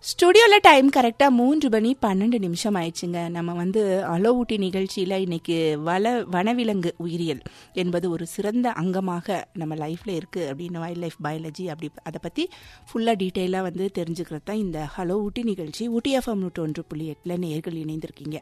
ஸ்டுடியோவில் டைம் கரெக்டாக 3:12 ஆயிடுச்சுங்க. நம்ம அலோ ஊட்டி நிகழ்ச்சியில் இன்னைக்கு வனவிலங்கு உயிரியல் என்பது ஒரு சிறந்த அங்கமாக நம்ம லைஃப்பில் இருக்குது அப்படின்னு வைல்ட் லைஃப் பயாலஜி அப்படி அதை பற்றி ஃபுல்லாக டீட்டெயிலாக தெரிஞ்சுக்கிறது தான் இந்த ஹலோ ஊட்டி நிகழ்ச்சி. ஊட்டி FM 101.8 நேயர்கள் இணைந்திருக்கீங்க.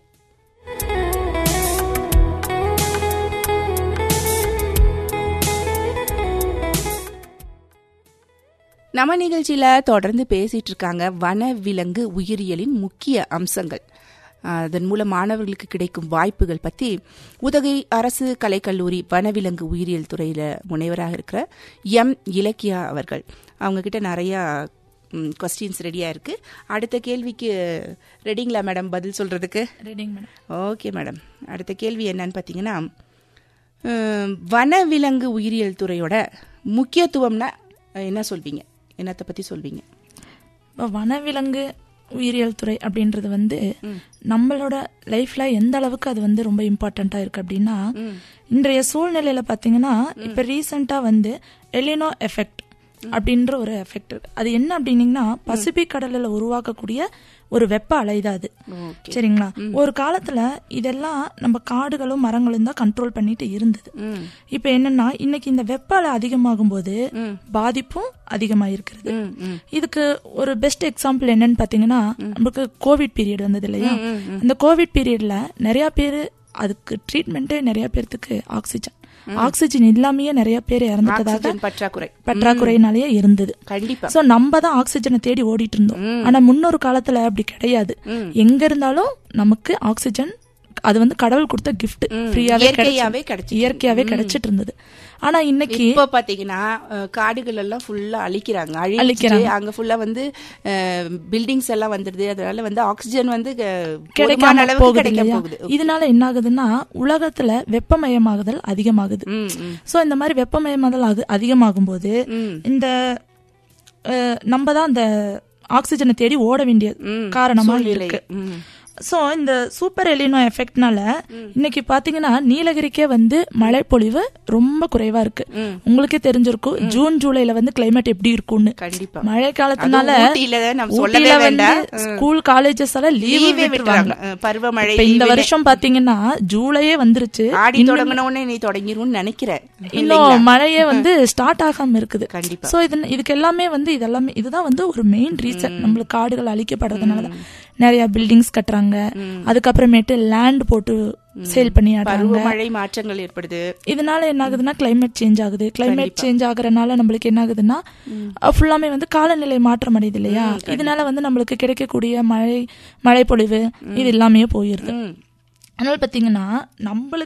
நம்ம நிகழ்ச்சியில் தொடர்ந்து பேசிட்டு இருக்காங்க வனவிலங்கு உயிரியலின் முக்கிய அம்சங்கள், அதன் மூலம் மாணவர்களுக்கு கிடைக்கும் வாய்ப்புகள் பற்றி உதகை அரசு கலைக்கல்லூரி வனவிலங்கு உயிரியல் துறையில் முனைவராக இருக்கிற இலக்கியா அவர்கள். அவங்கக்கிட்ட நிறையா கொஸ்டின்ஸ் ரெடியாக இருக்குது. அடுத்த கேள்விக்கு ரெடிங்களா மேடம் பதில் சொல்கிறதுக்கு? ரெடிங் மேடம். Okay madam. அடுத்த கேள்வி என்னன்னு பார்த்தீங்கன்னா, வனவிலங்கு உயிரியல் துறையோட முக்கியத்துவம்னா என்ன சொல்வீங்க? என்னத்தை பற்றி சொல்வீங்க? இப்போ வனவிலங்கு உயிரியல் துறை அப்படின்றது நம்மளோட லைஃப்ல எந்த அளவுக்கு அது ரொம்ப இம்பார்ட்டண்டா இருக்கு அப்படின்னா, இன்றைய சூழ்நிலையில பாத்தீங்கன்னா இப்ப ரீசெண்டா எலினோ எஃபெக்ட் அப்படின்ற ஒரு எஃபெக்ட் இருக்கு. அது என்ன அப்படின்னீங்கன்னா, பசிபிக் கடல்ல உருவாக்கக்கூடிய ஒரு வெப்ப அலைதான் அது. சரிங்களா? ஒரு காலத்துல இதெல்லாம் நம்ம காடுகளும் மரங்களும் தான் கண்ட்ரோல் பண்ணிட்டு இருந்தது. இப்ப என்னன்னா, இன்னைக்கு இந்த வெப்ப அலை அதிகமாகும் போது பாதிப்பும் அதிகமாயிருக்கிறது. இதுக்கு ஒரு பெஸ்ட் எக்ஸாம்பிள் என்னன்னு பாத்தீங்கன்னா, நமக்கு கோவிட் பீரியட் வந்தது இல்லையா? அந்த கோவிட் பீரியட்ல நிறைய பேரு அதுக்கு ட்ரீட்மெண்ட், நிறைய பேருக்கு ஆக்சிஜன் இல்லாமயே நிறைய பேர் இறந்துட்டதாக பற்றாக்குறையினாலேயே இருந்தது. சோ நம்ம தான் ஆக்சிஜனை தேடி ஓடிட்டு இருந்தோம். ஆனா முன்னொரு காலத்துல அப்படி கிடையாது. எங்க இருந்தாலும் நமக்கு ஆக்சிஜன் அது கடவுள் கொடுத்த கிஃப்ட், இயற்கையாவே கிடைச்சிட்டு இருந்தது. ஆனா இன்னைக்கு இப்ப பாத்தீங்கன்னா காடுகள் எல்லாம் ஃபுல்லா அழிக்கிறாங்க. அங்க ஃபுல்லா பில்டிங்ஸ் எல்லாம் வந்துடுது. அதனால ஆக்சிஜன் கிடைக்காம போகுது. இதனால என்ன ஆகுதுன்னா, உலகத்துல வெப்பமயமாகுதல் அதிகமாகுது. சோ இந்த மாதிரி வெப்பமயமாதல் அதிகமாகும் போது இந்த நம்ம தான் அந்த ஆக்சிஜனை தேடி ஓட வேண்டிய காரணமா இருக்கு. சோ இந்த சூப்பர் எலினோ எஃபெக்ட்னால இன்னைக்கு பாத்தீங்கன்னா நீலகிரிக்கே மழைப்பொழிவு ரொம்ப குறைவா இருக்கு. உங்களுக்கே தெரிஞ்சிருக்கும் ஜூன் ஜூலைல கிளைமேட் எப்படி இருக்கும்னு. மழை காலத்தினால ஸ்கூல் காலேஜஸ் எல்லாம் லீவ் விட்டுறாங்க. பருவமழை இந்த வருஷம் பாத்தீங்கன்னா ஜூலையே வந்துருச்சு. நீ தொடங்கிரும் நினைக்கிறேன். இன்னும் மழையே ஸ்டார்ட் ஆகாம இருக்குது. சோ இதுக்கு எல்லாமே இதுதான் ஒரு மெயின் ரீசன். நம்மளுக்கு காடுகள் அழிக்கப்படுறதுனால நிறைய பில்டிங்ஸ் கட்டுறாங்க. அதுக்கப்புறமேட்டு லேண்ட் போட்டு சேல் பண்ணி மழை மாற்றங்கள் ஏற்படுது. இதனால என்ன ஆகுதுன்னா கிளைமேட் சேஞ்ச் ஆகுது. கிளைமேட் சேஞ்ச் ஆகுறதுனால நம்மளுக்கு என்ன ஆகுதுன்னா ஃபுல்லாமே காலநிலை மாற்றம் அடையுது இல்லையா? இதனால நம்மளுக்கு கிடைக்கக்கூடிய மழை பொழிவு இது எல்லாமே போயிருது. அதனால பாத்தீங்கன்னா நம்மளுக்கு